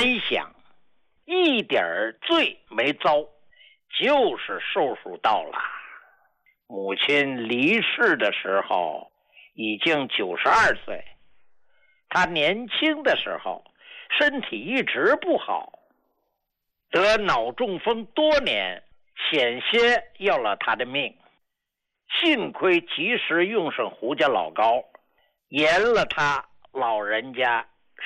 安详，一点罪没遭，就是寿数到了。母亲离世的时候已经92岁，她年轻的时候身体一直不好，得脑中风多年，险些要了她的命。幸亏及时用上胡家老膏，延了她老人家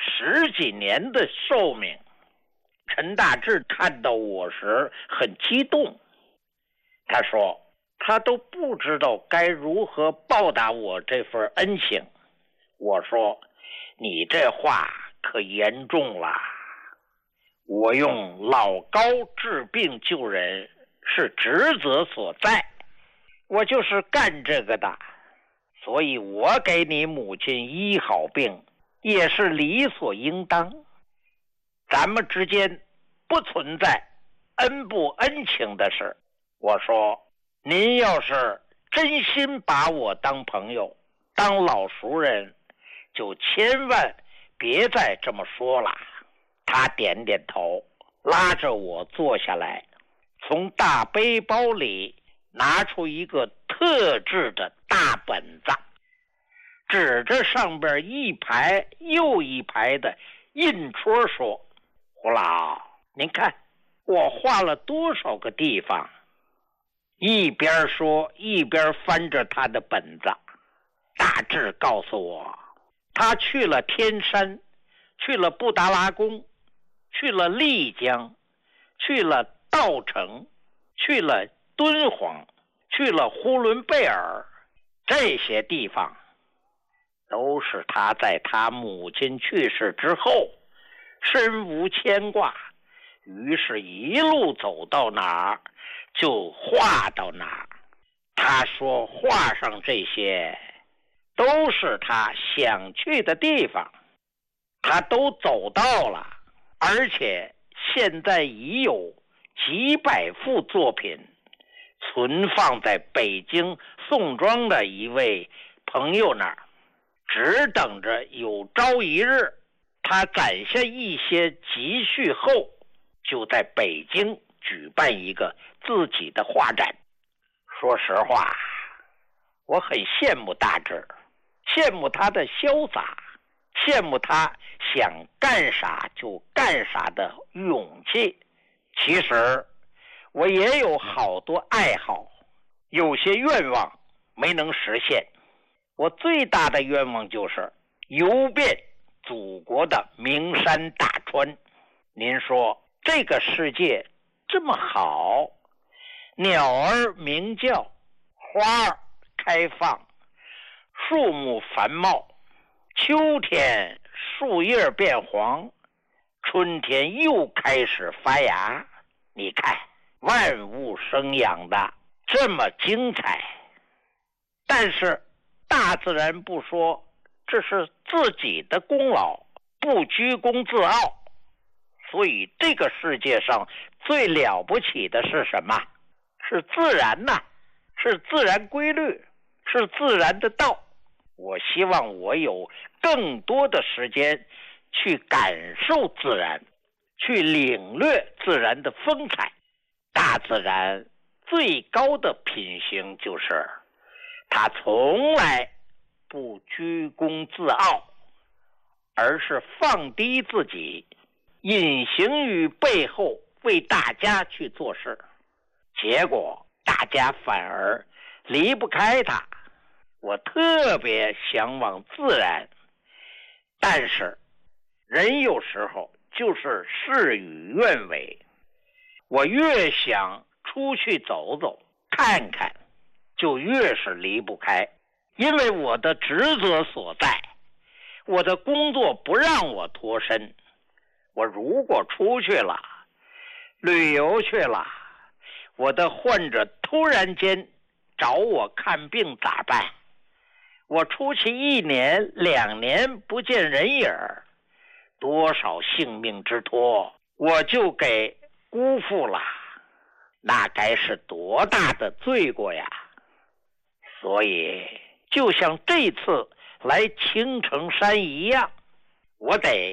10几年的寿命。陈大志看到我时很激动，他说他都不知道该如何报答我这份恩情。我说你这话可严重了，我用老膏治病救人是职责所在，我就是干这个的，所以我给你母亲医好病也是理所应当。咱们之间不存在恩不恩情的事。我说您要是真心把我当朋友当老熟人，就千万别再这么说了。他点点头，拉着我坐下来，从大背包里拿出一个特制的大本子，指着上边一排又一排的印戳说，胡老，您看我画了多少个地方。一边说一边翻着他的本子。大致告诉我，他去了天山，去了布达拉宫，去了丽江，去了稻城，去了敦煌，去了呼伦贝尔，这些地方都是他在他母亲去世之后身无牵挂，于是一路走到哪儿就画到哪儿。他说画上这些都是他想去的地方，他都走到了，而且现在已有几百幅作品存放在北京宋庄的一位朋友那儿，只等着有朝一日他攒下一些积蓄后，就在北京举办一个自己的画展。说实话，我很羡慕大志，羡慕他的潇洒，羡慕他想干啥就干啥的勇气。其实我也有好多爱好，有些愿望没能实现。我最大的愿望就是游遍祖国的名山大川。您说这个世界这么好，鸟儿鸣叫，花儿开放，树木繁茂，秋天树叶变黄，春天又开始发芽。你看万物生养的这么精彩，但是大自然不说这是自己的功劳，不居功自傲。所以这个世界上最了不起的是什么？是自然呐，是自然规律，是自然的道。我希望我有更多的时间去感受自然，去领略自然的风采。大自然最高的品行就是它从来不居功自傲，而是放低自己，隐形于背后为大家去做事，结果大家反而离不开它。我特别向往自然，但是人有时候就是事与愿违。我越想出去走走看看，就越是离不开，因为我的职责所在，我的工作不让我脱身。我如果出去了，旅游去了，我的患者突然间找我看病咋办？我出去1年2年不见人影，多少性命之托我就给辜负了，那该是多大的罪过呀！所以就像这次来青城山一样，我得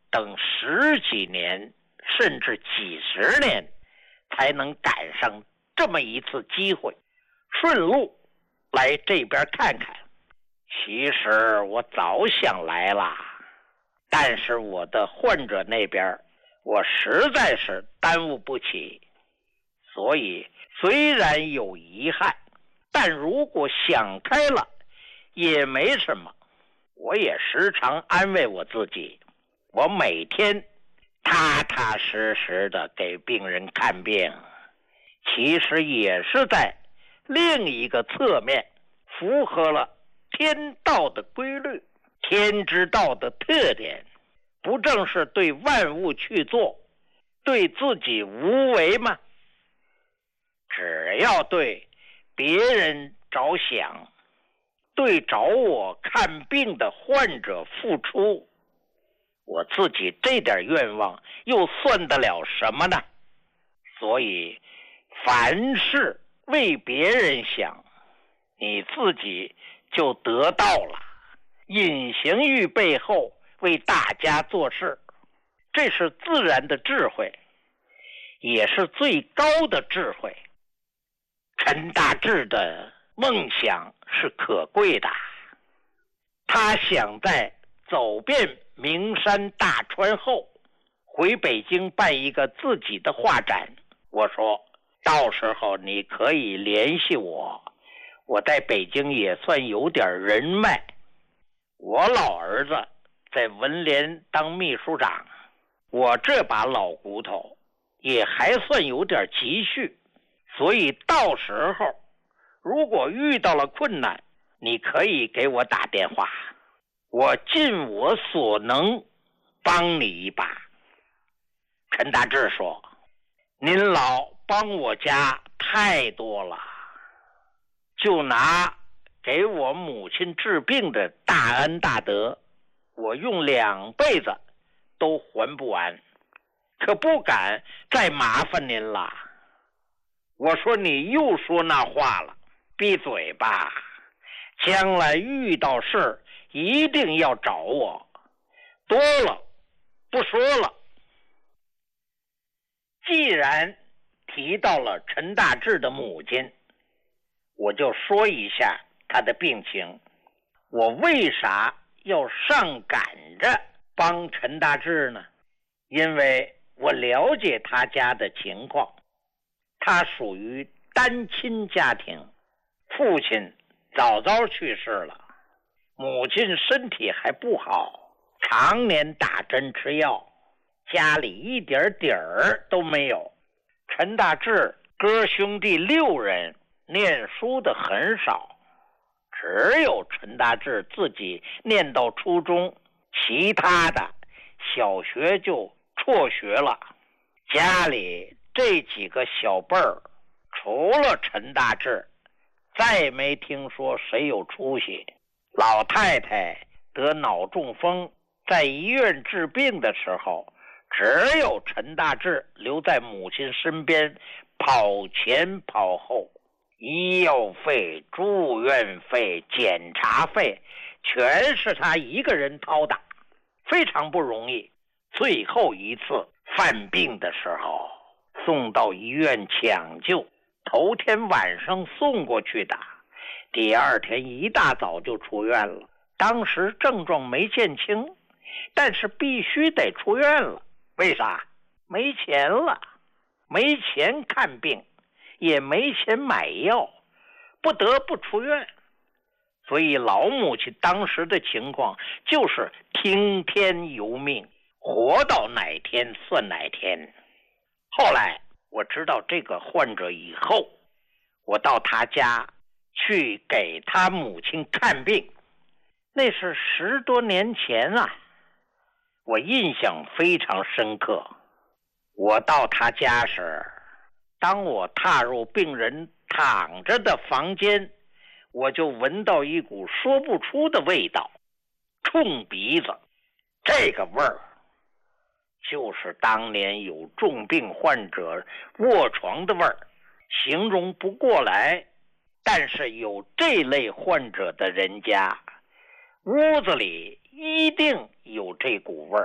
等10几年甚至几十年才能赶上这么一次机会，顺路来这边看看。其实我早想来了，但是我的患者那边我实在是耽误不起，所以虽然有遗憾，但如果想开了也没什么。我也时常安慰我自己，我每天踏踏实实的给病人看病，其实也是在另一个侧面符合了天道的规律，天之道的特点，不正是对万物去做，对自己无为吗？只要对别人着想，对找我看病的患者付出，我自己这点愿望又算得了什么呢？所以凡事为别人想，你自己就得到了。隐形于背后为大家做事，这是自然的智慧，也是最高的智慧。陈大志的梦想是可贵的，他想在走遍名山大川后回北京办一个自己的画展。我说到时候你可以联系我，我在北京也算有点人脉。我老儿子在文联当秘书长，我这把老骨头也还算有点积蓄，所以到时候如果遇到了困难，你可以给我打电话，我尽我所能帮你一把。陈大志说，您老帮我家太多了，就拿给我母亲治病的大恩大德，我用2辈子都还不完，可不敢再麻烦您了。我说你又说那话了，闭嘴吧，将来遇到事一定要找我，多了不说了。既然提到了陈大志的母亲，我就说一下他的病情。我为啥要上赶着帮陈大志呢？因为我了解他家的情况，他属于单亲家庭，父亲早早去世了，母亲身体还不好，常年打针吃药，家里一点底儿都没有。陈大志哥兄弟6人，念书的很少，只有陈大志自己念到初中，其他的小学就辍学了。家里这几个小辈儿，除了陈大志，再没听说谁有出息。老太太得脑中风，在医院治病的时候，只有陈大志留在母亲身边，跑前跑后，医药费、住院费、检查费全是他一个人掏的，非常不容易。最后一次犯病的时候，送到医院抢救，头天晚上送过去的，第2天一大早就出院了。当时症状没见轻，但是必须得出院了。为啥？没钱了，没钱看病，也没钱买药，不得不出院。所以老母亲当时的情况就是听天由命，活到哪天算哪天。后来我知道这个患者以后，我到他家去给他母亲看病，那是10多年前啊，我印象非常深刻。我到他家时，当我踏入病人躺着的房间，我就闻到一股说不出的味道，冲鼻子。这个味儿就是当年有重病患者卧床的味儿，形容不过来。但是有这类患者的人家，屋子里一定有这股味儿。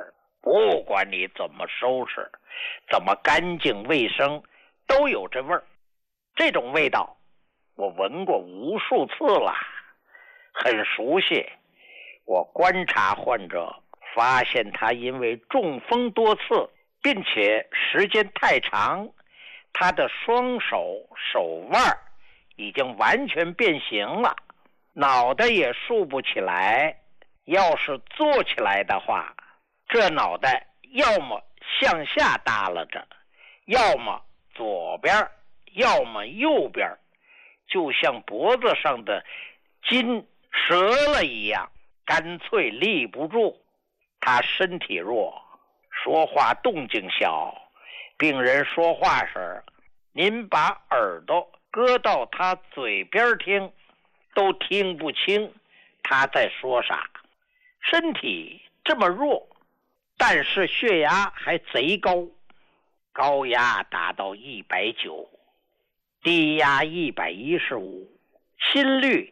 不管你怎么收拾，怎么干净卫生，都有这味儿。这种味道我闻过无数次了，很熟悉。我观察患者，发现他因为中风多次，并且时间太长，他的双手手腕已经完全变形了，脑袋也竖不起来。要是坐起来的话，这脑袋要么向下耷拉着，要么左边，要么右边，就像脖子上的筋折了一样，干脆立不住。他身体弱，说话动静小，病人说话时，您把耳朵搁到他嘴边听，都听不清他在说啥。身体这么弱，但是血压还贼高，高压达到190，低压115，心率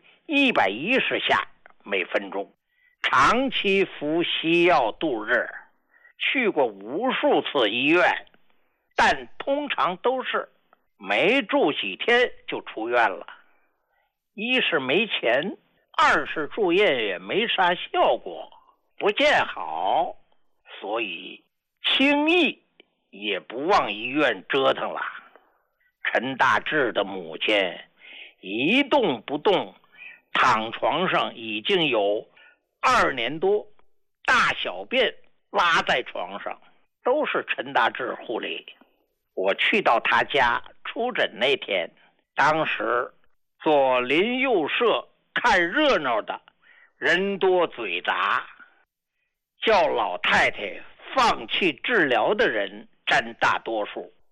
110下每分钟，长期服西药度日，去过无数次医院，但通常都是没住几天就出院了。一是没钱，二是住院也没啥效果，不见好，所以轻易也不往医院折腾了。陈大志的母亲一动不动，躺床上已经有2年多，大小便拉在床上，都是陈大志护理。我去到他家出诊那天，当时左邻右舍看热闹的人多嘴杂，叫老太太放弃治疗的人占大多数。